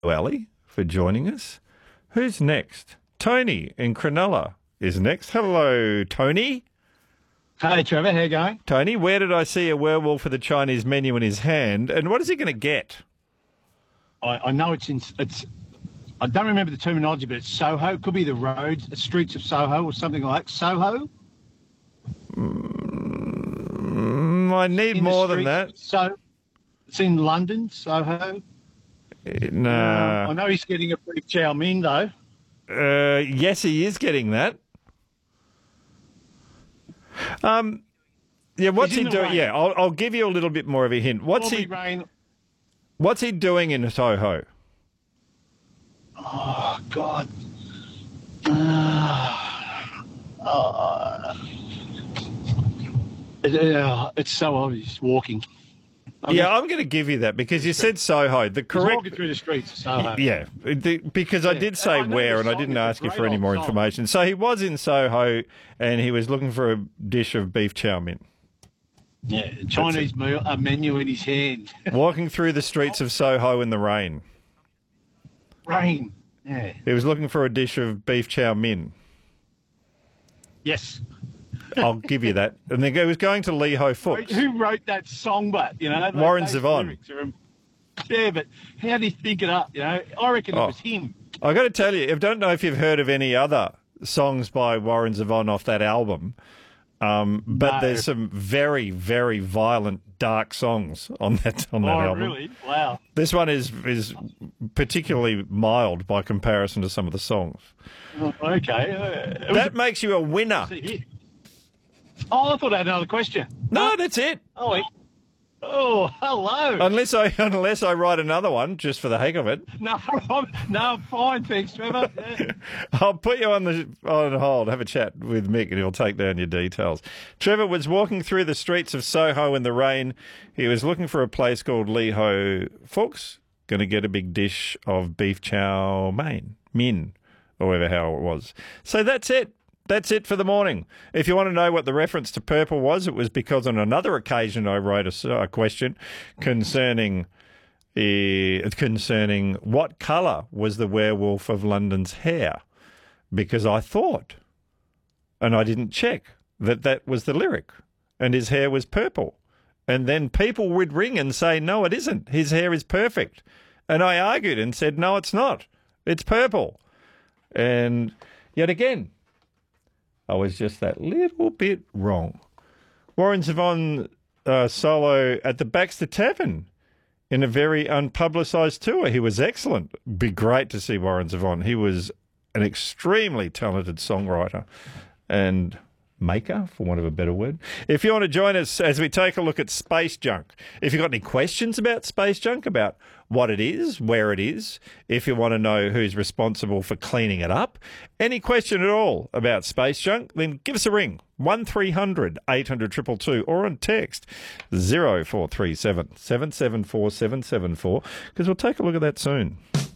Ali, for joining us. Who's next? Tony in Cronulla is next. Hello, Tony. Hey, Trevor, how you going? Tony, where did I see a werewolf with a Chinese menu in his hand, and what is he going to get? I know it's I don't remember the terminology, but it's Soho. It could be the roads, the streets of Soho or something like Soho. I need more than that. So it's in London, Soho. No. I know he's getting a beef chow mein, though. Yes, he is getting that. Yeah, what's he doing? Yeah, I'll give you a little bit more of a hint. What's he doing in Soho? Oh, God. It's so obvious, walking. I'm going to give you that because you said Soho. The correct He's walking through the streets of Soho. Yeah, because I did say where and I didn't ask you for any more information. So he was in Soho and he was looking for a dish of beef chow mein. Yeah, Chinese meal, a menu in his hand. Walking through the streets of Soho in the rain. Rain, yeah. He was looking for a dish of beef chow mein. Yes. I'll give you that. And then he was going to Lee Ho Fooks. Who wrote that song, but, you know? Warren Zevon. Yeah, but how did he think it up, you know? I reckon it was him. I got to tell you, I don't know if you've heard of any other songs by Warren Zevon off that album, but there's some very, very violent, dark songs on that album. Oh, really? Wow. This one is particularly mild by comparison to some of the songs. Oh, okay. That makes you a winner. Oh, I thought I had another question. No, that's it. Oh, hello. Unless I write another one just for the heck of it. No, I'm fine, thanks, Trevor. Yeah. I'll put you on hold, have a chat with Mick, and he'll take down your details. Trevor was walking through the streets of Soho in the rain. He was looking for a place called Lee Ho Fooks, going to get a big dish of beef chow mein, or whatever how it was. So that's it. That's it for the morning. If you want to know what the reference to purple was, it was because on another occasion I wrote a question concerning what colour was the werewolf of London's hair, because I thought, and I didn't check, that was the lyric, and his hair was purple. And then people would ring and say, no, it isn't. His hair is perfect. And I argued and said, no, it's not. It's purple. And yet again, I was just that little bit wrong. Warren Zevon solo at the Baxter Tavern in a very unpublicised tour. He was excellent. Be great to see Warren Zevon. He was an extremely talented songwriter and maker, for want of a better word. If you want to join us as we take a look at space junk, if you've got any questions about space junk, about what it is, where it is, if you want to know who's responsible for cleaning it up, any question at all about space junk, then give us a ring, 1300 800 222, or on text 0437 774 774, because we'll take a look at that soon.